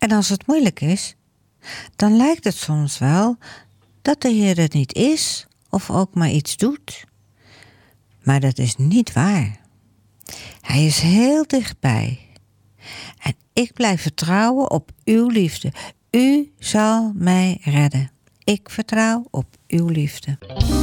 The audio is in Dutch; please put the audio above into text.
En als het moeilijk is, dan lijkt het soms wel dat de Heer er niet is of ook maar iets doet. Maar dat is niet waar. Hij is heel dichtbij. En ik blijf vertrouwen op uw liefde. U zal mij redden. Ik vertrouw op uw liefde.